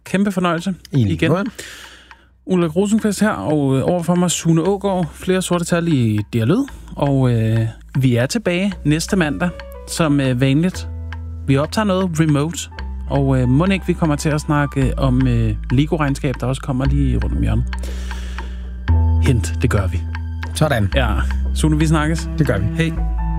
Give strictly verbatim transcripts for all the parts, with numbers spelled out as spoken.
Kæmpe fornøjelse I igen. måde. Ulrik Rosenqvist her, og overfor mig Sune Aagaard, flere sorte tal i Dialyd. Og øh, vi er tilbage næste mandag, som øh, vanligt. Vi optager noget remote, og øh, må ikke vi kommer til at snakke om øh, Lego-regnskab, der også kommer lige rundt om hjørnet. Hint, det gør vi. Sådan. Ja, Sune, vi snakkes. Det gør vi. Hej.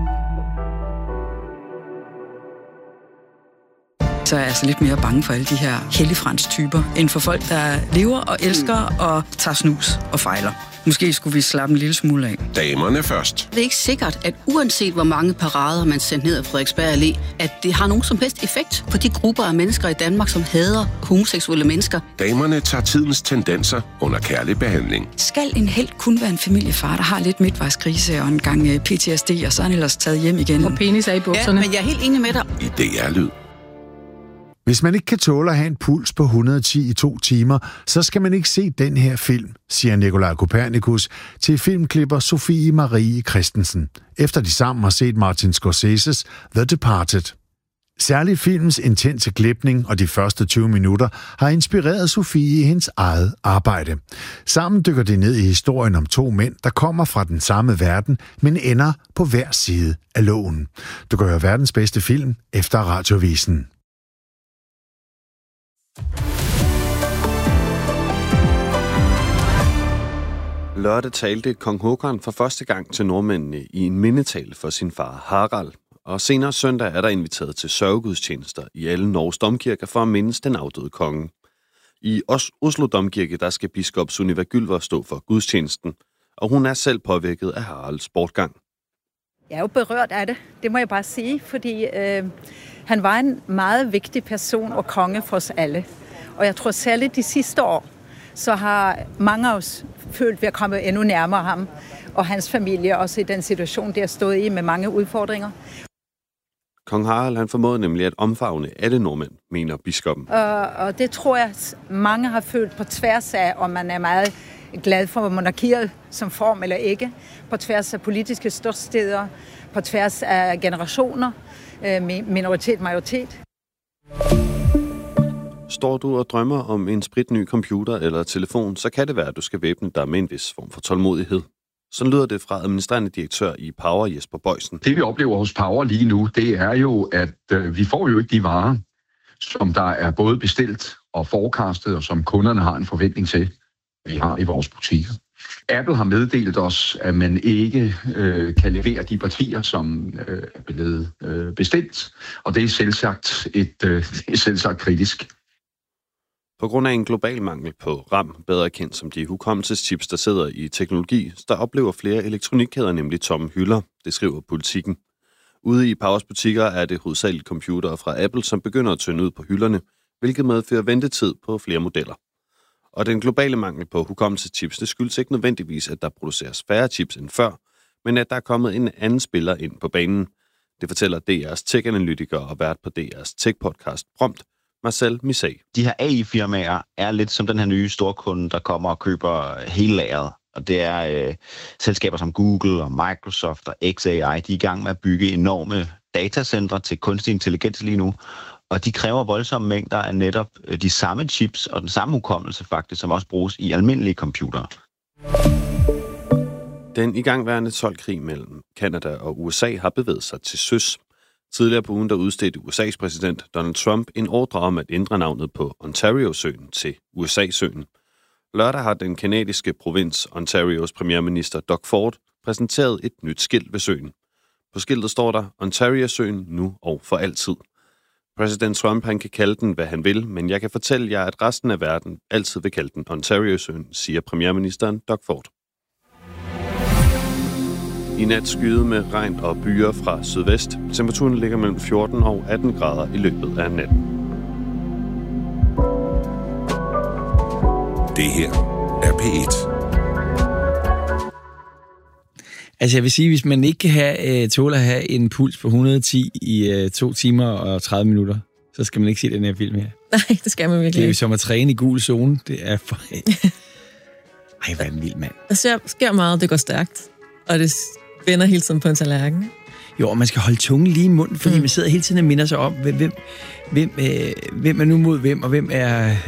Så er jeg altså lidt mere bange for alle de her helligfrans-typer, end for folk, der lever og elsker og tager snus og fejler. Måske skulle vi slappe en lille smule af. Damerne først. Det er ikke sikkert, at uanset hvor mange parader man sender ned af Frederiksberg Allé, at det har nogen som helst effekt på de grupper af mennesker i Danmark, som hader homoseksuelle mennesker. Damerne tager tidens tendenser under kærlig behandling. Skal en helt kun være en familiefar, der har lidt midtvejskrise og en gang P T S D, og så er han ellers taget hjem igen? Og penis er i bukserne. Ja, men jeg er helt enig med dig. I D R-lyd. Hvis man ikke kan tåle at have en puls på et hundrede og ti i to timer, så skal man ikke se den her film, siger Nikolaj Kopernikus til filmklipper Sofie Marie Christensen, efter de sammen har set Martin Scorseses The Departed. Særligt filmens intense klipning og de første tyve minutter har inspireret Sofie i hendes eget arbejde. Sammen dykker de ned i historien om to mænd, der kommer fra den samme verden, men ender på hver side af loven. Du kan høre verdens bedste film efter Radiovisen. Lørdag talte kong Håkon for første gang til nordmændene i en mindetale for sin far Harald. Og senere søndag er der inviteret til sørgegudstjenester i alle Norges domkirker for at mindes den afdøde konge. I Oslo Domkirke der skal biskop Sunniva Gylver stå for gudstjenesten, og hun er selv påvirket af Haralds bortgang. Jeg er jo berørt af det, det må jeg bare sige, fordi øh, han var en meget vigtig person og konge for os alle. Og jeg tror særligt de sidste år, så har mange af os følt, at vi er kommet endnu nærmere ham og hans familie, også i den situation, der stod i med mange udfordringer. Kong Harald han formåede nemlig at omfavne alle nordmænd, mener biskoppen. Og, og det tror jeg, mange har følt på tværs af, om man er meget glad for monarkiet som form eller ikke, på tværs af politiske ståsteder, på tværs af generationer, minoritet-majoritet. Står du og drømmer om en spritny computer eller telefon, så kan det være, at du skal væbne dig med en vis form for tålmodighed. Sådan lyder det fra administrerende direktør i Power, Jesper Boysen. Det vi oplever hos Power lige nu, det er jo, at øh, vi får jo ikke de varer, som der er både bestilt og forecastet, og som kunderne har en forventning til, vi har i vores butikker. Apple har meddelt os, at man ikke øh, kan levere de partier, som øh, er blevet øh, bestilt, og det er selvsagt, et, øh, det er selvsagt kritisk. På grund af en global mangel på RAM, bedre kendt som de hukommelseschips, der sidder i teknologi, der oplever flere elektronikkæder nemlig tomme hylder, det skriver Politikken. Ude i Powers butikker er det hovedsageligt computere fra Apple, som begynder at tynde ud på hylderne, hvilket medfører ventetid på flere modeller. Og den globale mangel på hukommelseschips, det skyldes ikke nødvendigvis, at der produceres færre chips end før, men at der er kommet en anden spiller ind på banen. Det fortæller D R's tech-analytiker og vært på D R's tech-podcast Prompt, Marcel Misag. De her A I-firmaer er lidt som den her nye storkunde, der kommer og køber hele lageret. Og det er øh, selskaber som Google og Microsoft og X A I, de er i gang med at bygge enorme datacentre til kunstig intelligens lige nu. Og de kræver voldsomme mængder af netop de samme chips og den samme hukommelse faktisk, som også bruges i almindelige computere. Den igangværende toldkrig mellem Canada og U S A har bevæget sig til søs. Tidligere på ugen der udstedte U S A's præsident Donald Trump en ordre om at ændre navnet på Ontario-søen til U S A-søen. Lørdag har den kanadiske provins Ontarios premierminister Doug Ford præsenteret et nyt skilt ved søen. På skiltet står der Ontario-søen nu og for altid. Præsident Trump han kan kalde den, hvad han vil, men jeg kan fortælle jer, at resten af verden altid vil kalde den Ontario-søen, siger premierministeren Doug Ford. I nat skyde med regn og byer fra sydvest. Temperaturen ligger mellem fjorten og atten grader i løbet af natten. Det her er P et. Altså jeg vil sige, hvis man ikke kan have, uh, tåle at have en puls på et hundrede og ti i uh, to timer og tredive minutter, så skal man ikke se den her film her. Nej, det skal man virkelig. Det er jo som at træne i gul zone. Det er for... Ej, hvad er en vild mand. Der sker meget, det går stærkt. Og det vender hele tiden på en tallerken. Jo, og man skal holde tungen lige i munden, fordi mm. man sidder hele tiden og minder sig om, hvem, hvem, hvem, øh, hvem er nu mod hvem, og hvem er